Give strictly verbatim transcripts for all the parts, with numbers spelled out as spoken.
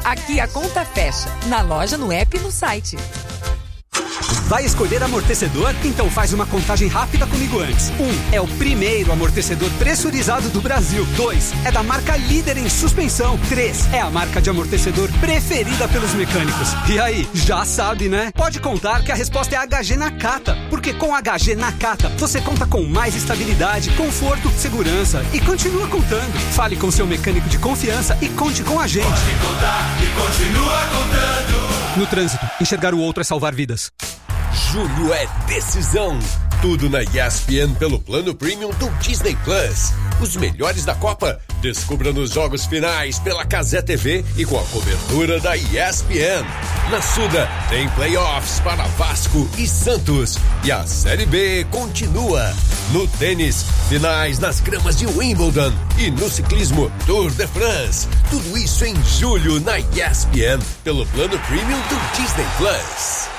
Aqui a conta fecha, na loja, no app e no site. Vai escolher amortecedor? Então faz uma contagem rápida comigo antes. Um, é o primeiro amortecedor pressurizado do Brasil. Dois, é da marca líder em suspensão. Três, é a marca de amortecedor preferida pelos mecânicos. E aí, já sabe, né? Pode contar que a resposta é H G Nakata. Porque com H G Nakata, você conta com mais estabilidade, conforto, segurança e continua contando. Fale com seu mecânico de confiança e conte com a gente. Pode contar e continua contando. No trânsito, enxergar o outro é salvar vidas. Julho é decisão. Tudo na E S P N pelo plano premium do Disney Plus. Os melhores da Copa. Descubra nos jogos finais pela Cazé T V e com a cobertura da E S P N. Na Suda tem playoffs para Vasco e Santos. E a Série B continua. No tênis, finais nas gramas de Wimbledon. E no ciclismo, Tour de France. Tudo isso em julho na E S P N pelo plano premium do Disney Plus.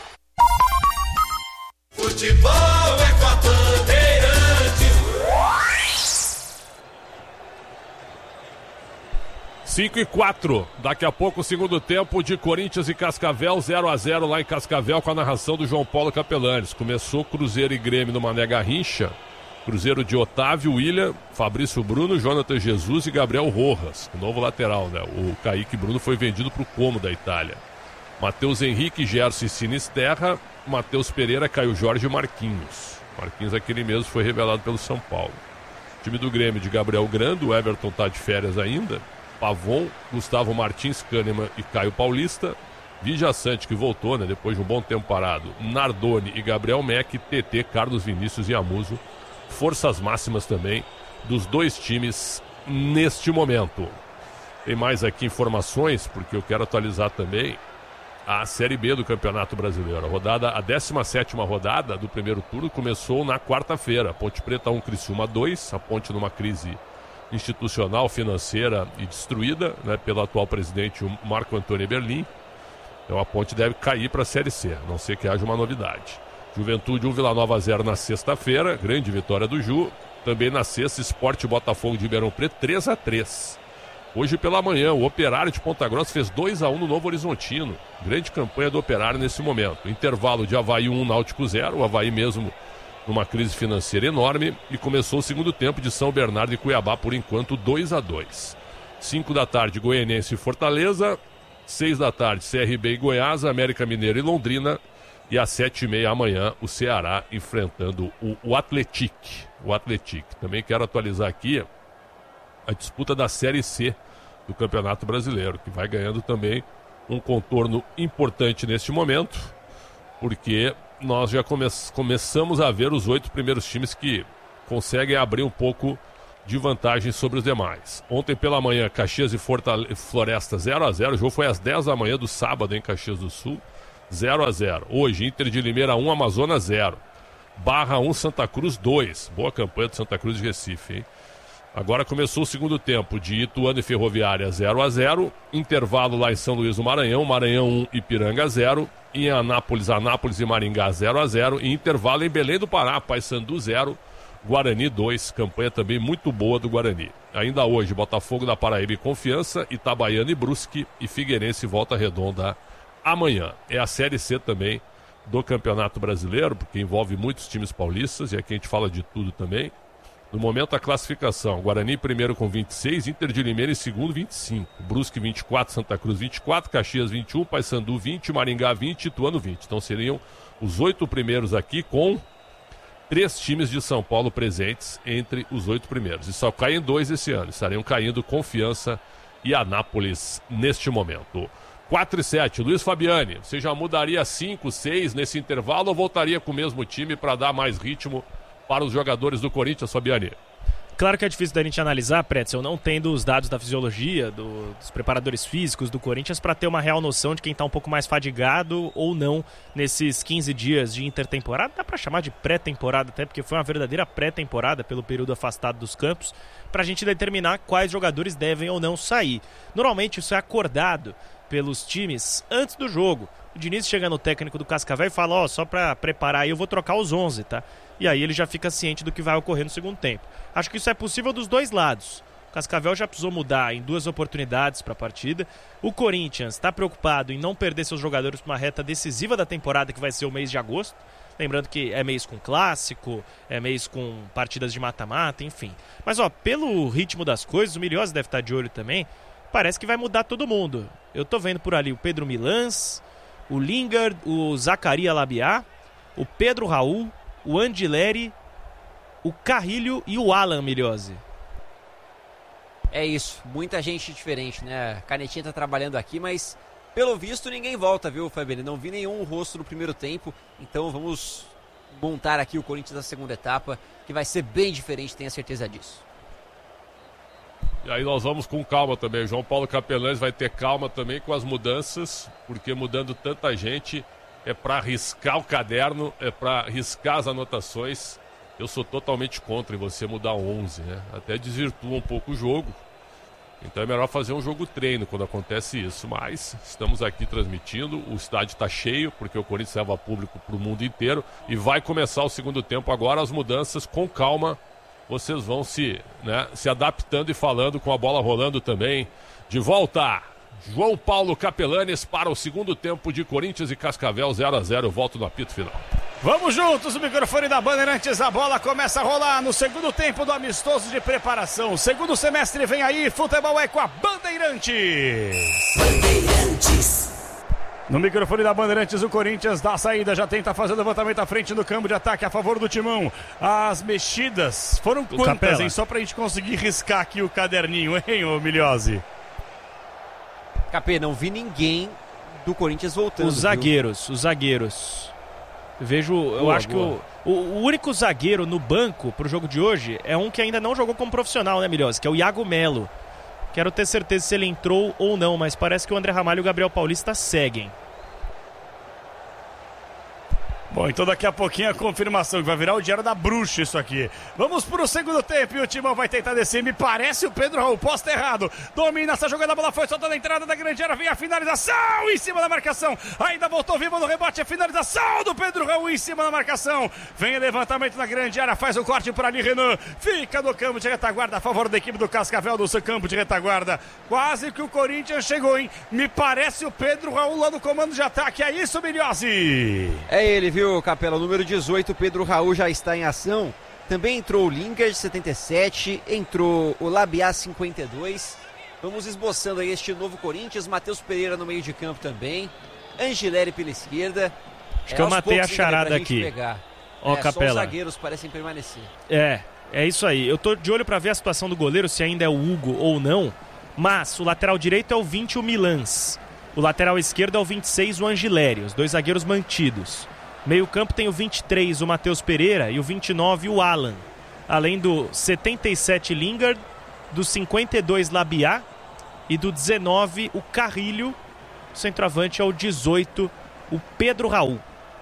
Futebol é com a Bandeirantes. cinco e quatro. Daqui a pouco o segundo tempo de Corinthians e Cascavel, zero a zero lá em Cascavel, com a narração do João Paulo Capelanes. Começou Cruzeiro e Grêmio no Mané Garrincha. Cruzeiro de Otávio, William, Fabrício Bruno, Jonathan Jesus e Gabriel Rojas. O novo lateral, né? O Kaique Bruno foi vendido para o Como da Itália. Matheus Henrique, Gerson e Sinisterra, Matheus Pereira, Caio Jorge e Marquinhos. Marquinhos aquele mesmo foi revelado pelo São Paulo. Time do Grêmio de Gabriel Grando, o Everton tá de férias ainda. Pavon, Gustavo Martins, Kahneman e Caio Paulista. Vija Sante, que voltou, né, depois de um bom tempo parado. Nardoni e Gabriel Meck, T T, Carlos Vinícius e Amuso. Forças máximas também dos dois times neste momento. Tem mais aqui informações, porque eu quero atualizar também a Série B do Campeonato Brasileiro. A rodada, a décima sétima rodada do primeiro turno começou na quarta-feira. Ponte Preta um, Criciúma dois. A Ponte numa crise institucional, financeira e destruída, né, pelo atual presidente o Marco Antônio Berlim. Então a Ponte deve cair para a Série C, a não ser que haja uma novidade. Juventude um, Vila Nova zero na sexta-feira. Grande vitória do Ju. Também na sexta, Sport Botafogo de Ribeirão Preto três a três. Hoje pela manhã, o Operário de Ponta Grossa fez dois a um no Novo Horizontino. Grande campanha do Operário nesse momento. Intervalo de Avaí um, Náutico zero. O Avaí mesmo numa crise financeira enorme. E começou o segundo tempo de São Bernardo e Cuiabá, por enquanto, dois a dois. cinco da tarde, Goianense e Fortaleza. seis da tarde, C R B e Goiás, América Mineiro e Londrina. E às sete e meia amanhã, o Ceará enfrentando o, o Atlético. O Atlético. Também quero atualizar aqui a disputa da Série C do Campeonato Brasileiro, que vai ganhando também um contorno importante neste momento, porque nós já come- começamos a ver os oito primeiros times que conseguem abrir um pouco de vantagem sobre os demais. Ontem pela manhã, Caxias e Fortale- Floresta zero a zero, o jogo foi às dez da manhã do sábado em Caxias do Sul, zero a zero. Hoje, Inter de Limeira um, Amazonas zero. Barra um, Santa Cruz dois. Boa campanha do Santa Cruz de Recife, hein? Agora começou o segundo tempo de Ituano e Ferroviária zero a zero. Intervalo lá em São Luís do Maranhão. Maranhão um, Ipiranga zero. Em Anápolis, Anápolis e Maringá zero a zero. E intervalo em Belém do Pará, Paysandu zero. Guarani dois. Campanha também muito boa do Guarani. Ainda hoje, Botafogo da Paraíba e Confiança. Itabaiana e Brusque. E Figueirense e Volta Redonda amanhã. É a Série C também do Campeonato Brasileiro, porque envolve muitos times paulistas. E aqui a gente fala de tudo também. No momento a classificação, Guarani primeiro com vinte e seis, Inter de Limeira em segundo vinte e cinco, Brusque vinte e quatro, Santa Cruz vinte e quatro, Caxias vinte e um, Paysandu vinte, Maringá vinte e Ituano vinte. Então seriam os oito primeiros aqui com três times de São Paulo presentes entre os oito primeiros. E só caem dois esse ano, estariam caindo Confiança e Anápolis neste momento. quatro e sete, Luiz Fabiani, você já mudaria cinco, seis nesse intervalo ou voltaria com o mesmo time para dar mais ritmo para os jogadores do Corinthians, Fabiani? Claro que é difícil da gente analisar, Pretzel, não tendo os dados da fisiologia, do, dos preparadores físicos do Corinthians, para ter uma real noção de quem está um pouco mais fadigado ou não nesses quinze dias de intertemporada. Dá para chamar de pré-temporada até, porque foi uma verdadeira pré-temporada pelo período afastado dos campos, para a gente determinar quais jogadores devem ou não sair. Normalmente isso é acordado pelos times antes do jogo. O Diniz chega no técnico do Cascavel e fala, ó, oh, só para preparar aí eu vou trocar os onze, tá? E aí ele já fica ciente do que vai ocorrer no segundo tempo. Acho que isso é possível dos dois lados. O Cascavel já precisou mudar em duas oportunidades para a partida. O Corinthians está preocupado em não perder seus jogadores para uma reta decisiva da temporada, que vai ser o mês de agosto. Lembrando que é mês com clássico, é mês com partidas de mata-mata, enfim. Mas, ó, pelo ritmo das coisas, o Miliose deve estar de olho também. Parece que vai mudar todo mundo. Eu tô vendo por ali o Pedro Milans, o Lingard, o Zacaria Labiá, o Pedro Raul, o Andileri, o Carrilho e o Alan, Miliose. É isso, muita gente diferente, né? A canetinha tá trabalhando aqui, mas pelo visto ninguém volta, viu, Fabiano? Não vi nenhum rosto no primeiro tempo, então vamos montar aqui o Corinthians na segunda etapa, que vai ser bem diferente, tenha certeza disso. E aí nós vamos com calma também. O João Paulo Capelães vai ter calma também com as mudanças, porque mudando tanta gente é para riscar o caderno, é para riscar as anotações. Eu sou totalmente contra em você mudar onze, né? Até desvirtua um pouco o jogo. Então é melhor fazer um jogo treino quando acontece isso. Mas estamos aqui transmitindo, o estádio está cheio, porque o Corinthians leva público para o mundo inteiro. E vai começar o segundo tempo agora, as mudanças com calma. Vocês vão se, né, se adaptando e falando com a bola rolando também. De volta, João Paulo Capelanes para o segundo tempo de Corinthians e Cascavel, zero a zero. Eu volto no apito final. Vamos juntos, o microfone da Bandeirantes, a bola começa a rolar no segundo tempo do amistoso de preparação. O segundo semestre vem aí, futebol é com a Bandeirantes. Bandeirantes. No microfone da Bandeirantes, o Corinthians dá a saída, já tenta fazer o levantamento à frente do campo de ataque a favor do Timão. As mexidas foram o quantas, Capela. hein? Só pra gente conseguir riscar aqui o caderninho, hein, ô Miliose? Capê, não vi ninguém do Corinthians voltando. Os zagueiros, viu? os zagueiros. Eu vejo, eu boa, acho boa. que o, o único zagueiro no banco pro jogo de hoje é um que ainda não jogou como profissional, né, Miliose? Que é o Iago Melo. Quero ter certeza se ele entrou ou não, mas parece que o André Ramalho e o Gabriel Paulista seguem. Bom, então daqui a pouquinho a confirmação, que vai virar o Diário da Bruxa isso aqui. Vamos pro segundo tempo e o Timão vai tentar descer. Me parece o Pedro Raul, posta errado. Domina essa jogada, a bola foi soltada na entrada da grande área. Vem a finalização em cima da marcação. Ainda voltou vivo no rebote, a finalização do Pedro Raul em cima da marcação. Vem o levantamento na grande área, faz o corte por ali, Renan. Fica no campo de retaguarda a favor da equipe do Cascavel, do seu campo de retaguarda. Quase que o Corinthians chegou, hein? Me parece o Pedro Raul lá no comando de ataque. É isso, Miliose? É ele, viu, Capela? Número dezoito, Pedro Raul já está em ação. Também entrou o Lingard, setenta e sete. Entrou o Labiá, cinquenta e dois. Vamos esboçando aí este novo Corinthians. Matheus Pereira no meio de campo também. Angileri pela esquerda. Acho é, que eu matei a charada aqui. Pegar. Ó, é, Capela. Só os zagueiros parecem permanecer. É, é isso aí. Eu tô de olho pra ver a situação do goleiro, se ainda é o Hugo ou não. Mas o lateral direito é o vinte, o Milans. O lateral esquerdo é o vinte e seis, o Angileri. Os dois zagueiros mantidos. Meio campo tem o vinte e três, o Matheus Pereira, e o vinte e nove, o Alan. Além do setenta e sete, Lingard, do cinquenta e dois, Labiá, e do dezenove, o Carrilho. O centroavante é o dezoito, o Pedro Raul.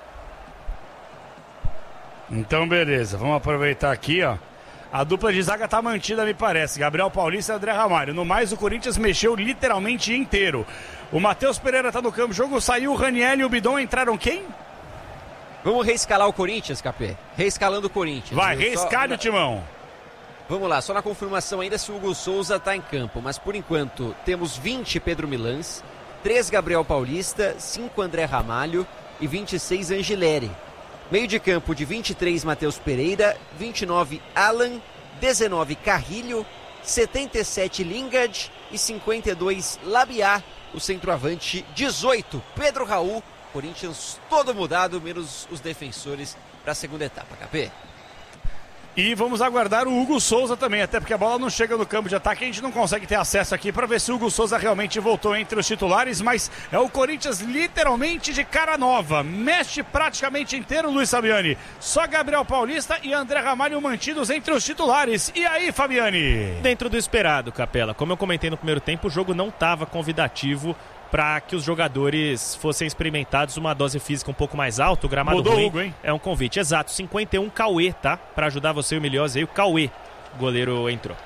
Então beleza, vamos aproveitar aqui, ó. A dupla de zaga tá mantida, me parece. Gabriel Paulista e André Ramalho. No mais, o Corinthians mexeu literalmente inteiro. O Matheus Pereira tá no campo, o jogo saiu, o Raniel e o Bidon entraram quem? Vamos reescalar o Corinthians, Capê? Reescalando o Corinthians. Vai, reescalhe o Timão. Vamos lá, só na confirmação ainda se o Hugo Souza tá em campo. Mas por enquanto temos vinte Pedro Milans, três Gabriel Paulista, cinco André Ramalho e vinte e seis Angileri. Meio de campo de vinte e três Matheus Pereira, vinte e nove Alan, dezenove Carrilho, setenta e sete Lingard e cinquenta e dois Labiá. O centroavante dezoito Pedro Raul. Corinthians todo mudado, menos os defensores para a segunda etapa, K P. E vamos aguardar o Hugo Souza também, até porque a bola não chega no campo de ataque, a gente não consegue ter acesso aqui para ver se o Hugo Souza realmente voltou entre os titulares, mas é o Corinthians literalmente de cara nova, mexe praticamente inteiro, Luiz Fabiani. Só Gabriel Paulista e André Ramalho mantidos entre os titulares. E aí, Fabiani? Dentro do esperado, Capela. Como eu comentei no primeiro tempo, o jogo não estava convidativo para que os jogadores fossem experimentados uma dose física um pouco mais alta. O gramado Mudou ruim Hugo, hein? É um convite. Exato, cinquenta e um Cauê, tá? Para ajudar você e o Miliose aí, o Cauê, o goleiro entrou.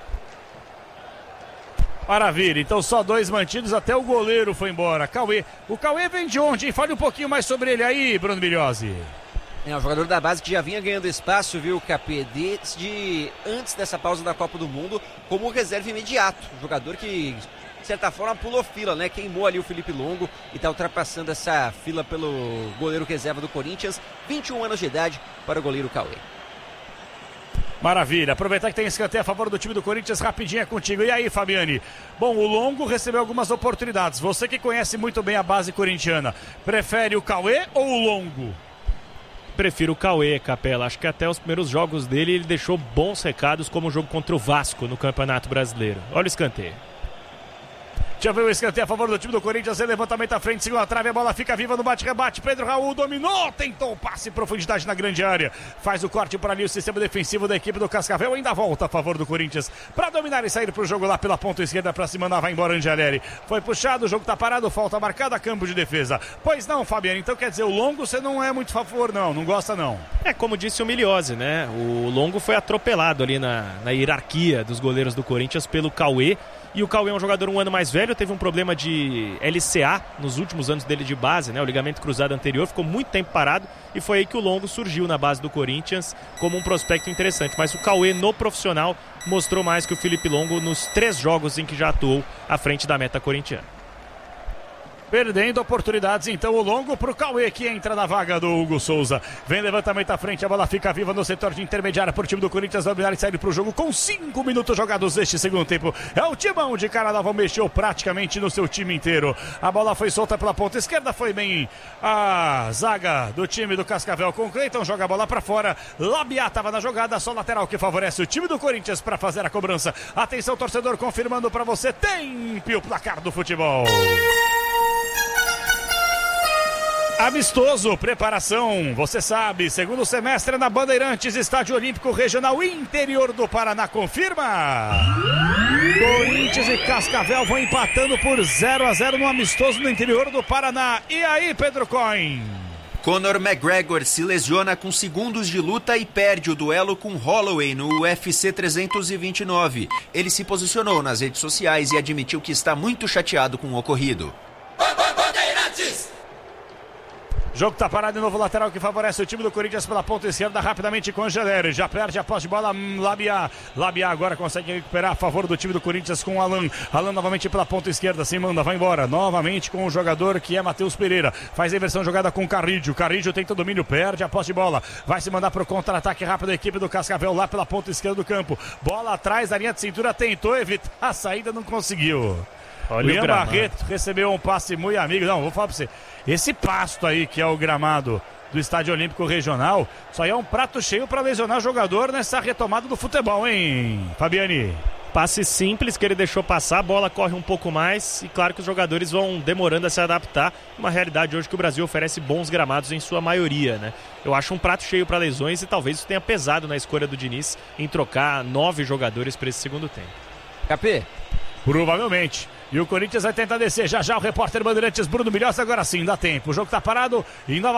Maravilha, então só dois mantidos, até o goleiro foi embora. Cauê, o Cauê vem de onde, hein? Fale um pouquinho mais sobre ele aí, Bruno Miliose. É um jogador da base que já vinha ganhando espaço, viu, Capê, desde antes dessa pausa da Copa do Mundo, como reserva imediato. Um jogador que, de certa forma, pulou fila, né? Queimou ali o Felipe Longo e está ultrapassando essa fila pelo goleiro reserva do Corinthians. vinte e um anos de idade para o goleiro Cauê. Maravilha, aproveitar que tem escanteio a favor do time do Corinthians, rapidinho é contigo. E aí, Fabiane? Bom, o Longo recebeu algumas oportunidades. Você que conhece muito bem a base corintiana, prefere o Cauê ou o Longo? Prefiro o Cauê, Capela. Acho que até os primeiros jogos dele ele deixou bons recados, como o jogo contra o Vasco no Campeonato Brasileiro. Olha o escanteio. Já veio o escanteio a favor do time do Corinthians, levantamento à frente, segunda trave, a bola fica viva no bate-rebate, Pedro Raul dominou, tentou o passe em profundidade na grande área, faz o corte para ali o sistema defensivo da equipe do Cascavel, ainda volta a favor do Corinthians, para dominar e sair para o jogo lá pela ponta esquerda, para se mandar, vai embora Angeleri, foi puxado, o jogo tá parado, falta marcada, campo de defesa. Pois não, Fabiano, então quer dizer, o Longo você não é muito a favor não, não gosta não. É como disse o Miliose, né, o Longo foi atropelado ali na, na hierarquia dos goleiros do Corinthians pelo Cauê. E o Cauê é um jogador um ano mais velho, teve um problema de L C A nos últimos anos dele de base, né? O ligamento cruzado anterior, ficou muito tempo parado e foi aí que o Longo surgiu na base do Corinthians como um prospecto interessante. Mas o Cauê no profissional mostrou mais que o Felipe Longo nos três jogos em que já atuou à frente da meta corintiana. Perdendo oportunidades, então o Longo pro Cauê, que entra na vaga do Hugo Souza. Vem levantamento à frente, a bola fica viva no setor de intermediária por time do Corinthians, dominar e sair pro jogo com cinco minutos jogados neste segundo tempo. É o timão de Cara Nova, mexeu praticamente no seu time inteiro. A bola foi solta pela ponta esquerda, foi bem a zaga do time do Cascavel com o Cleiton, joga a bola pra fora. Labiá tava na jogada, só lateral que favorece o time do Corinthians para fazer a cobrança. Atenção, torcedor, confirmando pra você, tempo o placar do futebol. Amistoso, preparação, você sabe, segundo semestre na Bandeirantes, Estádio Olímpico Regional Interior do Paraná, confirma. Corinthians e Cascavel vão empatando por zero a zero no amistoso no interior do Paraná. E aí, Pedro Coin? Conor McGregor se lesiona com segundos de luta e perde o duelo com Holloway no U F C trezentos e vinte e nove. Ele se posicionou nas redes sociais e admitiu que está muito chateado com o ocorrido. Bandeirantes! Jogo tá parado de novo, lateral que favorece o time do Corinthians pela ponta esquerda, rapidamente com Angeleri, já perde a posse de bola, Labiá, Labiá agora consegue recuperar a favor do time do Corinthians com Alan, Alan novamente pela ponta esquerda, se manda, vai embora, novamente com o jogador que é Matheus Pereira, faz a inversão jogada com Carrídio, Carrídio tenta o domínio, perde a posse de bola, vai se mandar pro contra-ataque rápido a equipe do Cascavel lá pela ponta esquerda do campo, bola atrás da linha de cintura, tentou evitar a saída, não conseguiu. Olha o Ian Barreto recebeu um passe muito amigo. Não, vou falar pra você. Esse pasto aí, que é o gramado do Estádio Olímpico Regional, só é um prato cheio para lesionar jogador nessa retomada do futebol, hein, Fabiane? Passe simples que ele deixou passar, a bola corre um pouco mais e claro que os jogadores vão demorando a se adaptar. Uma realidade hoje que o Brasil oferece bons gramados em sua maioria, né? Eu acho um prato cheio para lesões e talvez isso tenha pesado na escolha do Diniz em trocar nove jogadores para esse segundo tempo. Capê? Provavelmente. E o Corinthians vai tentar descer já já o repórter Bandeirantes Bruno Milhões, agora sim, dá tempo. O jogo tá parado e nova